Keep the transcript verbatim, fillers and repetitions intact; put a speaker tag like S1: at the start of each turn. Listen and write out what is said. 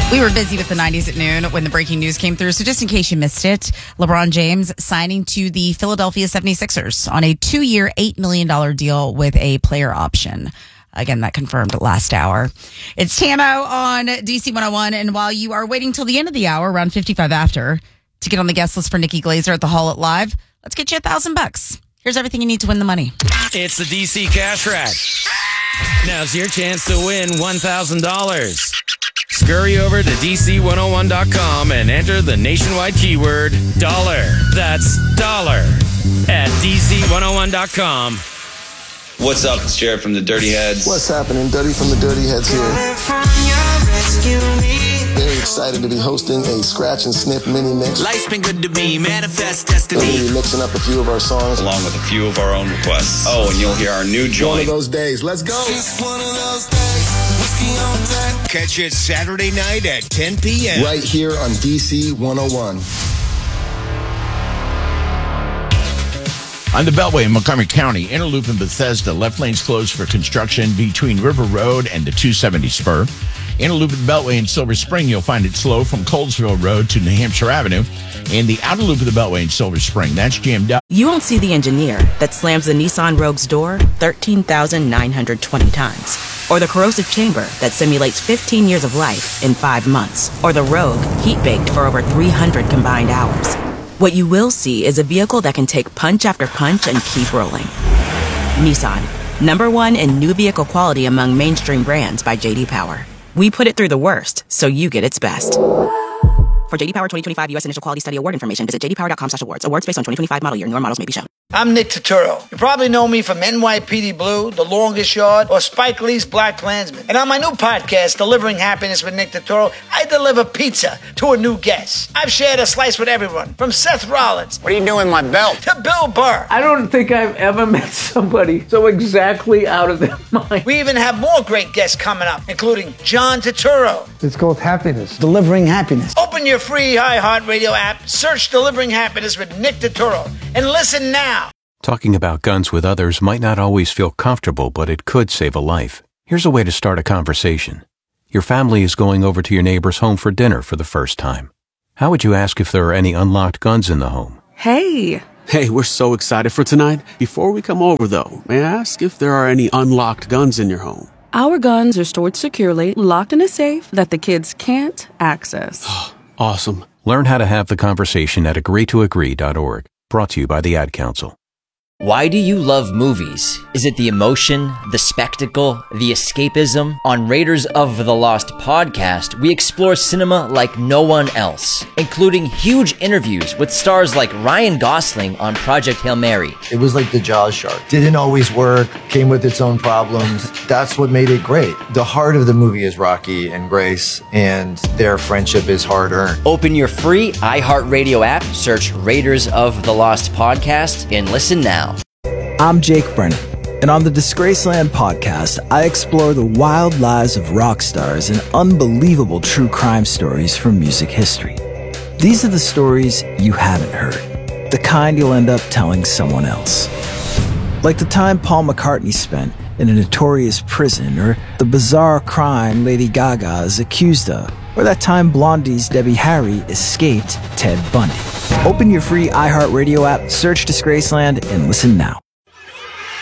S1: We were busy with the nineties at noon when the breaking news came through. So just in case you missed it, LeBron James signing to the Philadelphia seventy-sixers on a two-year, eight million dollars deal with a player option. Again, that confirmed last hour. It's Tamo on D C one oh one. And while you are waiting till the end of the hour, around fifty-five after, to get on the guest list for Nikki Glazer at the Hall at Live, let's get you a thousand bucks. Here's everything you need to win the money.
S2: It's the D C Cash Rack. Now's your chance to win one thousand dollars. Scurry over to D C one oh one dot com and enter the nationwide keyword dollar. That's dollar at D C one oh one dot com.
S3: What's up? It's Jared from the Dirty Heads.
S4: What's happening? Dirty from the Dirty Heads here. Very excited to be hosting a Scratch and Sniff mini mix.
S5: Life's been good to me, manifest destiny.
S4: We'll be mixing up a few of our songs,
S3: along with a few of our own requests. Oh, and you'll hear our new joint.
S4: One of those days. Let's go.
S5: It's one of those days. Whiskey on deck. Catch it Saturday night at ten p.m.
S4: Right here on D C one oh one.
S6: On the Beltway in Montgomery County, Interloop and Bethesda, left lanes closed for construction between River Road and the two seventy spur. Interloop and Beltway in Silver Spring, you'll find it slow from Colesville Road to New Hampshire Avenue. And the outer loop of the Beltway in Silver Spring, that's jammed up.
S7: You won't see the engineer that slams the Nissan Rogue's door thirteen thousand nine hundred twenty times. Or the corrosive chamber that simulates fifteen years of life in five months. Or the Rogue heat-baked for over three hundred combined hours. What you will see is a vehicle that can take punch after punch and keep rolling. Nissan, number one in new vehicle quality among mainstream brands by J D Power. We put it through the worst, so you get its best. For J D Power twenty twenty-five U S Initial Quality Study Award information, visit j d power dot com slash awards. Awards based on twenty twenty-five model year. Newer models may be shown.
S8: I'm Nick Turturro. You probably know me from N Y P D Blue, The Longest Yard, or Spike Lee's Black Klansman. And on my new podcast, Delivering Happiness with Nick Turturro, I deliver pizza to a new guest. I've shared a slice with everyone, from Seth Rollins.
S9: What are you doing with my belt?
S8: To Bill Burr.
S10: I don't think I've ever met somebody so exactly out of their mind.
S8: We even have more great guests coming up, including John Turturro.
S11: It's called Happiness. Delivering Happiness.
S8: Open your free iHeartRadio app, search Delivering Happiness with Nick Turturro, and listen now.
S12: Talking about guns with others might not always feel comfortable, but it could save a life. Here's a way to start a conversation. Your family is going over to your neighbor's home for dinner for the first time. How would you ask if there are any unlocked guns in the home?
S13: Hey.
S14: Hey, we're so excited for tonight. Before we come over, though, may I ask if there are any unlocked guns in your home?
S13: Our guns are stored securely, locked in a safe that the kids can't access.
S14: Awesome.
S12: Learn how to have the conversation at agree to agree dot org. Brought to you by the Ad Council.
S15: Why do you love movies? Is it the emotion, the spectacle, the escapism? On Raiders of the Lost podcast, we explore cinema like no one else, including huge interviews with stars like Ryan Gosling on Project Hail Mary.
S16: It was like the Jaws shark. Didn't always work, came with its own problems. That's what made it great. The heart of the movie is Rocky and Grace, and their friendship is hard-earned.
S15: Open your free iHeartRadio app, search Raiders of the Lost podcast, and listen now.
S17: I'm Jake Brennan, and on the Disgraceland podcast, I explore the wild lives of rock stars and unbelievable true crime stories from music history. These are the stories you haven't heard, the kind you'll end up telling someone else. Like the time Paul McCartney spent in a notorious prison, or the bizarre crime Lady Gaga is accused of, or that time Blondie's Debbie Harry escaped Ted Bundy. Open your free iHeartRadio app, search Disgraceland, and listen now.